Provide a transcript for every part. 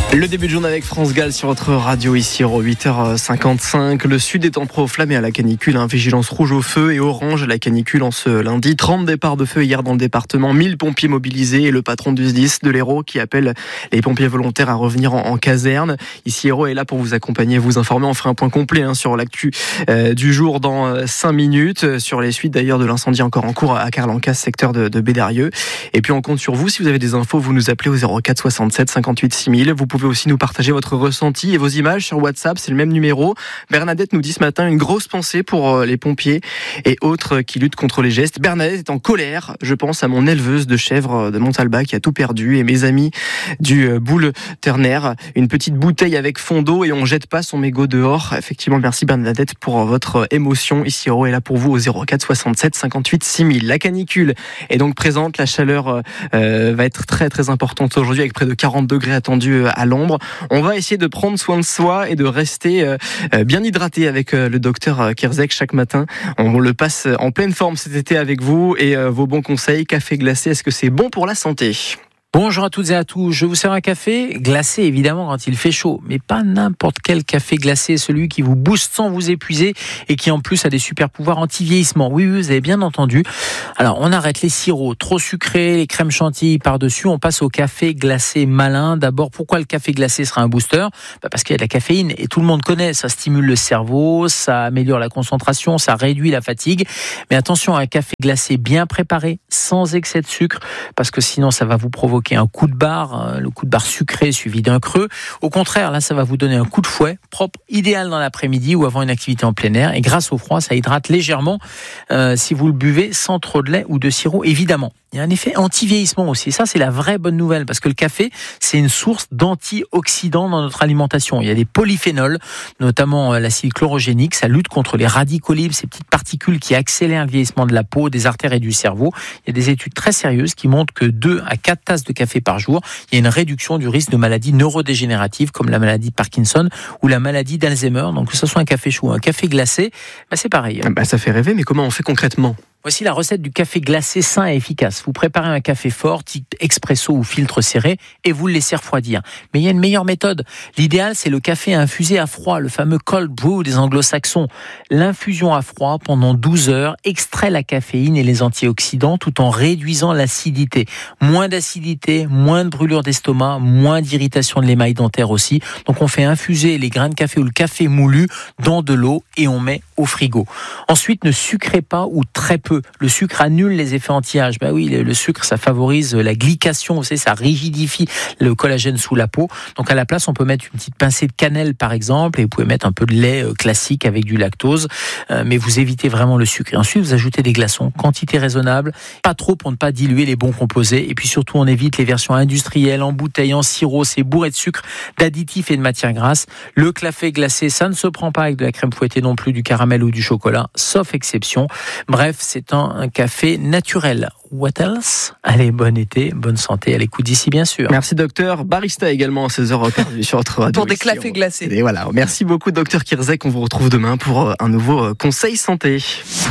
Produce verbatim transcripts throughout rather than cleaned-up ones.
Le début de journée avec France Gall sur votre radio ici, huit heures cinquante-cinq. Le sud est en proie au flammes et à la canicule. Hein. Vigilance rouge au feu et orange à la canicule en ce lundi. trente départs de feu hier dans le département. mille pompiers mobilisés et le patron du S D I S de l'Hérault qui appelle les pompiers volontaires à revenir en, en caserne. Ici, Hérault est là pour vous accompagner et vous informer. On fera un point complet hein, sur l'actu euh, du jour dans cinq minutes. Sur les suites d'ailleurs de l'incendie encore en cours à Carlancas, secteur de, de Bédarieux. Et puis on compte sur vous. Si vous avez des infos, vous nous appelez au zéro quatre soixante-sept cinquante-huit six mille. Vous pouvez Vous pouvez aussi nous partager votre ressenti et vos images sur WhatsApp, c'est le même numéro. Bernadette nous dit ce matin une grosse pensée pour les pompiers et autres qui luttent contre les gestes. Bernadette est en colère, je pense à mon éleveuse de chèvres de Montalba qui a tout perdu et mes amis du Boule Turner. Une petite bouteille avec fond d'eau et on jette pas son mégot dehors. Effectivement, merci Bernadette pour votre émotion. Ici, Hérault est là pour vous au zéro quatre soixante-sept cinquante-huit six mille. La canicule est donc présente, la chaleur euh, va être très très importante aujourd'hui avec près de quarante degrés attendus à l'ombre. On va essayer de prendre soin de soi et de rester euh, bien hydraté avec euh, le docteur Kierzek chaque matin. On le passe en pleine forme cet été avec vous et euh, vos bons conseils. Café glacé, est-ce que c'est bon pour la santé ? Bonjour à toutes et à tous, je vous sers un café glacé évidemment quand il fait chaud, mais pas n'importe quel café glacé, celui qui vous booste sans vous épuiser et qui en plus a des super pouvoirs anti-vieillissement. Oui, oui, vous avez bien entendu. Alors on arrête les sirops trop sucrés, les crèmes chantilly par-dessus, on passe au café glacé malin. D'abord, pourquoi le café glacé sera un booster ? Bah parce qu'il y a de la caféine et tout le monde connaît, ça stimule le cerveau, ça améliore la concentration, ça réduit la fatigue. Mais attention à un café glacé bien préparé, sans excès de sucre, parce que sinon ça va vous provoquer un coup de barre, le coup de barre sucré suivi d'un creux. Au contraire, là, ça va vous donner un coup de fouet propre, idéal dans l'après-midi ou avant une activité en plein air. Et grâce au froid, ça hydrate légèrement euh, si vous le buvez sans trop de lait ou de sirop, évidemment. Il y a un effet anti-vieillissement aussi. Ça, c'est la vraie bonne nouvelle parce que le café, c'est une source d'antioxydants dans notre alimentation. Il y a des polyphénols, notamment l'acide chlorogénique. Ça lutte contre les radicaux libres, ces petites particules qui accélèrent le vieillissement de la peau, des artères et du cerveau. Il y a des études très sérieuses qui montrent que deux à quatre tasses de café par jour, il y a une réduction du risque de maladies neurodégénératives comme la maladie de Parkinson ou la maladie d'Alzheimer. Donc que ce soit un café chaud ou un café glacé, bah c'est pareil. Bah ça fait rêver, mais comment on fait concrètement ? Voici la recette du café glacé sain et efficace. Vous préparez un café fort, type expresso ou filtre serré, et vous le laissez refroidir. Mais il y a une meilleure méthode. L'idéal, c'est le café infusé à froid, le fameux cold brew des anglo-saxons. L'infusion à froid pendant douze heures extrait la caféine et les antioxydants tout en réduisant l'acidité. Moins d'acidité, moins de brûlure d'estomac, moins d'irritation de l'émail dentaire aussi. Donc on fait infuser les grains de café ou le café moulu dans de l'eau et on met au frigo. Ensuite, ne sucrez pas ou très peu. Le sucre annule les effets anti-âge. Ben oui, le sucre, ça favorise la glycation, vous savez, ça rigidifie le collagène sous la peau. Donc à la place, on peut mettre une petite pincée de cannelle par exemple, et vous pouvez mettre un peu de lait classique avec du lactose, euh, mais vous évitez vraiment le sucre. Et ensuite, vous ajoutez des glaçons, quantité raisonnable, pas trop pour ne pas diluer les bons composés. Et puis surtout, on évite les versions industrielles, en bouteille, en sirop, c'est bourré de sucre, d'additifs et de matières grasses. Le café glacé, ça ne se prend pas avec de la crème fouettée non plus, du caramel ou du chocolat, sauf exception. Bref, c'est un, un café naturel. What else ? Allez, bon été, bonne santé, à l'écoute d'ici bien sûr. Merci docteur. Barista également à seize heures sur votre radio. Pour des cafés glacés. Et voilà, merci beaucoup docteur Kierzek. On vous retrouve demain pour un nouveau conseil santé.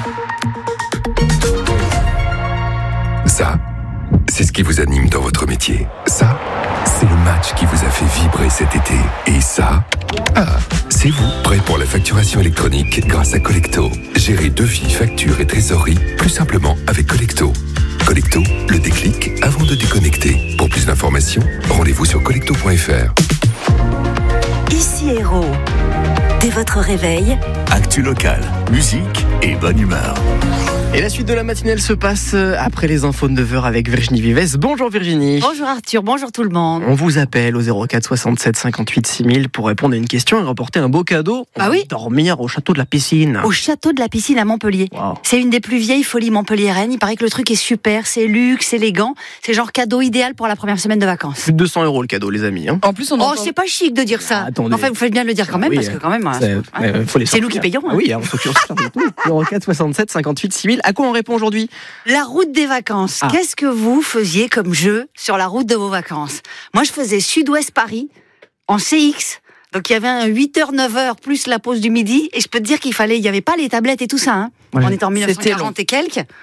Ça, c'est ce qui vous anime dans votre métier. Ça, c'est le match qui vous a fait vibrer cet été. Et ça, ah, c'est vous, prêt pour la facturation électronique grâce à Collecto. Gérez devis, factures et trésorerie plus simplement avec Collecto. Collecto, le déclic avant de déconnecter. Pour plus d'informations, rendez-vous sur collecto point f r. Ici Hérault. Dès votre réveil, actu locale, musique et bonne humeur. Et la suite de la matinale se passe après les infos de neuf heures avec Virginie Vives. Bonjour Virginie. Bonjour Arthur, bonjour tout le monde. On vous appelle au zéro quatre soixante-sept cinquante-huit six mille pour répondre à une question et remporter un beau cadeau. On ah va oui dormir au château de la piscine. Au château de la piscine à Montpellier. Wow. C'est une des plus vieilles folies montpelliéraines. Il paraît que le truc est super, c'est luxe, élégant. C'est genre cadeau idéal pour la première semaine de vacances. Plus de deux cents euros le cadeau les amis. Hein. En plus, on oh, entend... c'est pas chic de dire ça. Ah, enfin, vous faites bien de le dire quand même, ah, oui, parce que quand même, c'est, hein, euh, faut les c'est nous qui payons. Hein. Ah, oui, on s'occupe de tout. zéro quatre soixante-sept cinquante-huit six mille. À quoi on répond aujourd'hui ? La route des vacances. Ah. Qu'est-ce que vous faisiez comme jeu sur la route de vos vacances ? Moi, je faisais Sud-Ouest Paris en C X. Donc, il y avait un huit heures neuf heures plus la pause du midi. Et je peux te dire qu'il fallait, il n'y avait pas les tablettes et tout ça. Hein. Ouais, on était en dix-neuf cent quarante et quelques.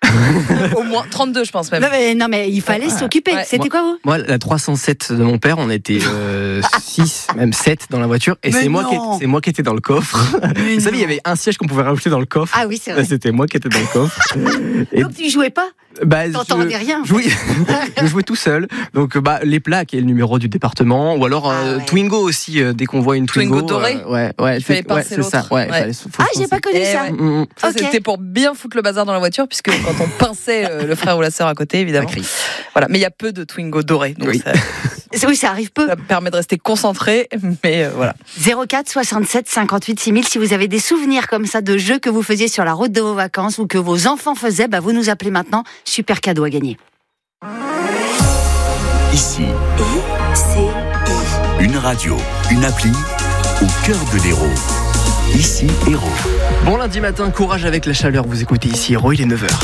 Au moins trente-deux, je pense même. Non mais, non, mais il fallait ouais. s'occuper. Ouais. C'était moi, quoi vous? Moi, la trois cent sept de mon père, on était euh, six, même sept dans la voiture. Et c'est moi, qui, c'est moi qui étais dans le coffre. Mais vous savez, il y avait un siège qu'on pouvait rajouter dans le coffre. Ah oui, c'est vrai. C'était moi qui étais dans le coffre. Et donc tu jouais pas? Bah, T'entendais rien. Je, je jouais tout seul. Donc, bah, les plaques et le numéro du département. Ou alors, ah, euh, ouais. Twingo aussi, euh, dès qu'on voit une Twingo. Twingo doré. Euh, ouais, ouais. Il fallait pincer ouais, l'autre. C'est ça, ouais. ouais. Fallait, ah, j'ai pas connu ça. Ouais. Mmh. Ça, okay. C'était pour bien foutre le bazar dans la voiture, puisque quand on pinçait euh, le frère ou la sœur à côté, évidemment. Voilà. Mais il y a peu de Twingo dorés. Donc oui. Ça... oui, ça arrive peu. Ça permet de rester concentré, mais euh, voilà. zéro quatre soixante-sept cinquante-huit six mille, si vous avez des souvenirs comme ça de jeux que vous faisiez sur la route de vos vacances ou que vos enfants faisaient, bah vous nous appelez maintenant. Super cadeau à gagner. Ici. I C I. Une radio, une appli au cœur de l'Hérault. Ici Hérault. Bon lundi matin, courage avec la chaleur. Vous écoutez Ici Hérault, il est neuf heures.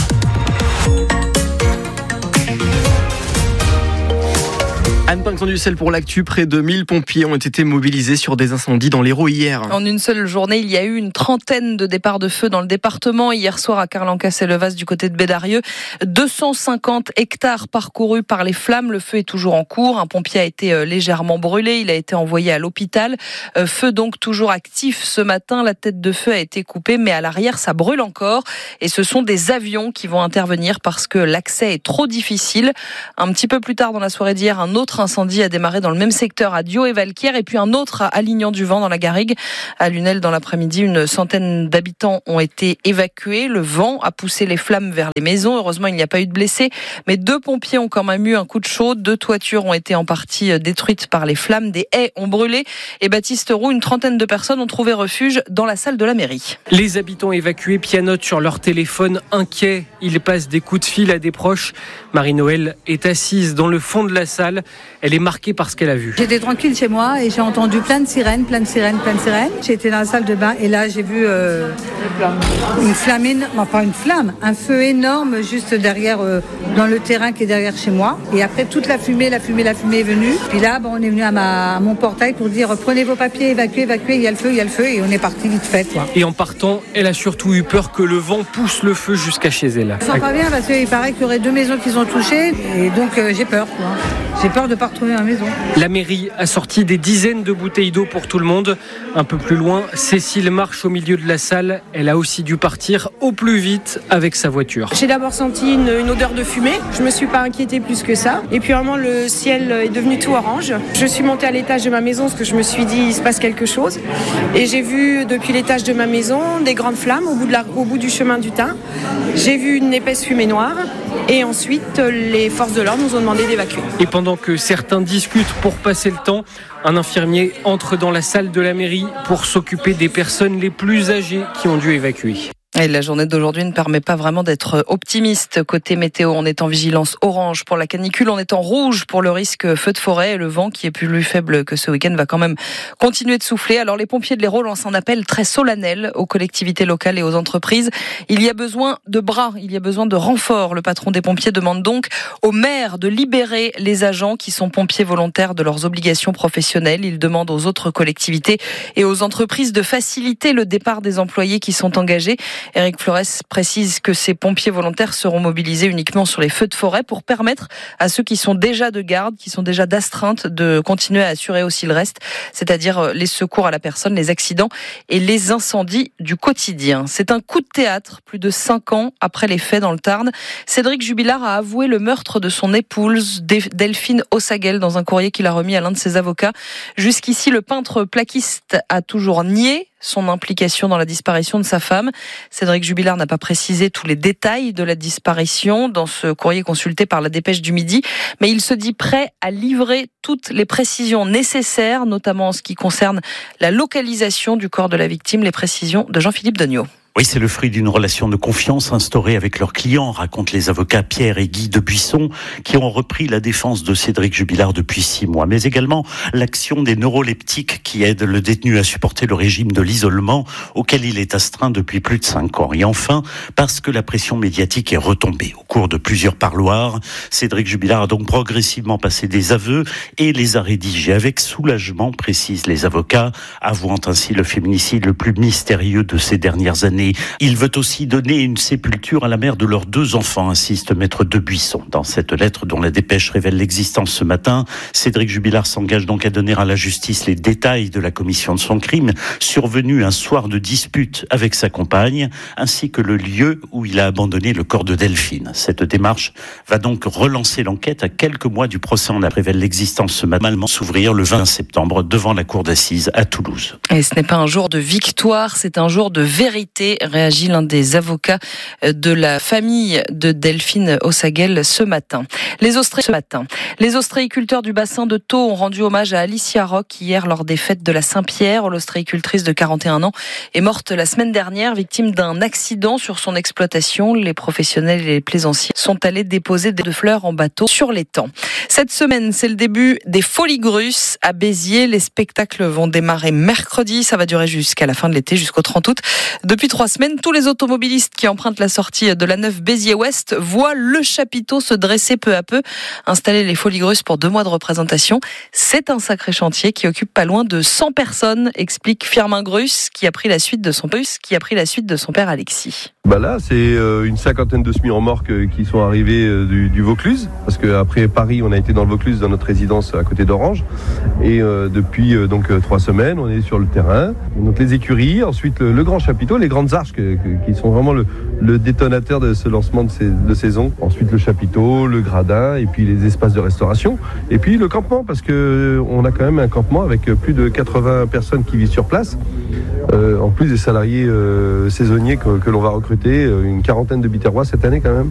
Anne Pinxon-Dussel pour l'actu, près de mille pompiers ont été mobilisés sur des incendies dans l'Hérault hier. En une seule journée, il y a eu une trentaine de départs de feu dans le département. Hier soir à Carlancas-et-Levas du côté de Bédarieux, deux cent cinquante hectares parcourus par les flammes. Le feu est toujours en cours. Un pompier a été légèrement brûlé. Il a été envoyé à l'hôpital. Feu donc toujours actif ce matin. La tête de feu a été coupée, mais à l'arrière, ça brûle encore. Et ce sont des avions qui vont intervenir parce que l'accès est trop difficile. Un petit peu plus tard dans la soirée d'hier, un autre incendie a démarré dans le même secteur à Dio et Valquière et puis un autre à Alignan-du-Vent dans la Garrigue. À Lunel, dans l'après-midi, une centaine d'habitants ont été évacués. Le vent a poussé les flammes vers les maisons. Heureusement, il n'y a pas eu de blessés, mais deux pompiers ont quand même eu un coup de chaud. Deux toitures ont été en partie détruites par les flammes. Des haies ont brûlé et Baptiste Roux, une trentaine de personnes ont trouvé refuge dans la salle de la mairie. Les habitants évacués pianotent sur leur téléphone, inquiets. Ils passent des coups de fil à des proches. Marie-Noël est assise dans le fond de la salle. Elle est marquée par ce qu'elle a vu. J'étais tranquille chez moi et j'ai entendu plein de sirènes, plein de sirènes, plein de sirènes. J'étais dans la salle de bain et là j'ai vu euh, une flamme, énorme, enfin une flamme, un feu énorme juste derrière, euh, dans le terrain qui est derrière chez moi. Et après toute la fumée, la fumée, la fumée est venue. Puis là, bon, on est venu à, ma, à mon portail pour dire prenez vos papiers, évacuez, évacuez, il y a le feu, il y a le feu et on est parti vite fait. Quoi. Et en partant, elle a surtout eu peur que le vent pousse le feu jusqu'à chez elle. Je sens pas bien parce qu'il paraît qu'il y aurait deux maisons qui sont touchées et donc euh, j'ai peur. Quoi. J'ai peur de ne pas retrouver ma maison. La mairie a sorti des dizaines de bouteilles d'eau pour tout le monde. Un peu plus loin, Cécile marche au milieu de la salle. Elle a aussi dû partir au plus vite avec sa voiture. J'ai d'abord senti une, une odeur de fumée. Je ne me suis pas inquiétée plus que ça. Et puis vraiment, le ciel est devenu tout orange. Je suis montée à l'étage de ma maison parce que je me suis dit, il se passe quelque chose. Et j'ai vu depuis l'étage de ma maison des grandes flammes au bout, de la, au bout du chemin du Thym. J'ai vu une épaisse fumée noire. Et ensuite, les forces de l'ordre nous ont demandé d'évacuer. Et pendant que certains discutent pour passer le temps, un infirmier entre dans la salle de la mairie pour s'occuper des personnes les plus âgées qui ont dû évacuer. Et la journée d'aujourd'hui ne permet pas vraiment d'être optimiste. Côté météo, on est en vigilance orange pour la canicule, on est en rouge pour le risque feu de forêt. Et le vent, qui est plus faible que ce week-end, va quand même continuer de souffler. Alors les pompiers de l'Hérault lancent un appel très solennel aux collectivités locales et aux entreprises. Il y a besoin de bras, il y a besoin de renforts. Le patron des pompiers demande donc aux maires de libérer les agents qui sont pompiers volontaires de leurs obligations professionnelles. Il demande aux autres collectivités et aux entreprises de faciliter le départ des employés qui sont engagés. Éric Flores précise que ces pompiers volontaires seront mobilisés uniquement sur les feux de forêt pour permettre à ceux qui sont déjà de garde, qui sont déjà d'astreinte, de continuer à assurer aussi le reste, c'est-à-dire les secours à la personne, les accidents et les incendies du quotidien. C'est un coup de théâtre, plus de cinq ans après les faits dans le Tarn. Cédric Jubilard a avoué le meurtre de son épouse, Delphine Ossaguel, dans un courrier qu'il a remis à l'un de ses avocats. Jusqu'ici, le peintre plaquiste a toujours nié son implication dans la disparition de sa femme. Cédric Jubilard n'a pas précisé tous les détails de la disparition dans ce courrier consulté par la Dépêche du Midi, mais il se dit prêt à livrer toutes les précisions nécessaires, notamment en ce qui concerne la localisation du corps de la victime, les précisions de Jean-Philippe Degnaud. Oui, c'est le fruit d'une relation de confiance instaurée avec leurs clients, racontent les avocats Pierre et Guy Debuisson, qui ont repris la défense de Cédric Jubilard depuis six mois. Mais également l'action des neuroleptiques qui aident le détenu à supporter le régime de l'isolement auquel il est astreint depuis plus de cinq ans. Et enfin, parce que la pression médiatique est retombée. Au cours de plusieurs parloirs, Cédric Jubilard a donc progressivement passé des aveux et les a rédigés avec soulagement, précisent les avocats, avouant ainsi le féminicide le plus mystérieux de ces dernières années. Paris. Il veut aussi donner une sépulture à la mère de leurs deux enfants, insiste maître Debuisson. Dans cette lettre dont la dépêche révèle l'existence ce matin, Cédric Jubilard s'engage donc à donner à la justice les détails de la commission de son crime, survenu un soir de dispute avec sa compagne, ainsi que le lieu où il a abandonné le corps de Delphine. Cette démarche va donc relancer l'enquête à quelques mois du procès en appel. Révèle l'existence ce matin, s'ouvrir le vingt septembre devant la cour d'assises à Toulouse. Et ce n'est pas un jour de victoire, c'est un jour de vérité, réagit l'un des avocats de la famille de Delphine Ossaguel ce matin. Les Austré... ce matin. Les ostréiculteurs du bassin de Thau ont rendu hommage à Alicia Rock hier lors des fêtes de la Saint-Pierre. L'ostréicultrice de quarante et un ans est morte la semaine dernière, victime d'un accident sur son exploitation. Les professionnels et les plaisanciers sont allés déposer des fleurs en bateau sur l'étang. Cette semaine, c'est le début des Folies Grusses à Béziers. Les spectacles vont démarrer mercredi. Ça va durer jusqu'à la fin de l'été, jusqu'au trente août. Depuis trois semaines, tous les automobilistes qui empruntent la sortie de la neuf Béziers-Ouest voient le chapiteau se dresser peu à peu. Installer les Folies Grusses pour deux mois de représentation, c'est un sacré chantier qui occupe pas loin de cent personnes, explique Firmin Gruss, qui a pris la suite de son père, qui a pris la suite de son père Alexis. Bah là, c'est euh, une cinquantaine de semi-remorques euh, qui sont arrivées euh, du, du Vaucluse, parce qu'après Paris, on a été dans le Vaucluse, dans notre résidence à côté d'Orange, et euh, depuis euh, donc euh, trois semaines, on est sur le terrain. Donc les écuries, ensuite le, le grand chapiteau, les grandes arches que, que, qui sont vraiment le, le détonateur de ce lancement de, ces, de saison. Ensuite le chapiteau, le gradin, et puis les espaces de restauration, et puis le campement, parce que euh, on a quand même un campement avec plus de quatre-vingts personnes qui vivent sur place, euh, en plus des salariés euh, saisonniers que, que l'on va recruter, une quarantaine de Biterrois cette année quand même.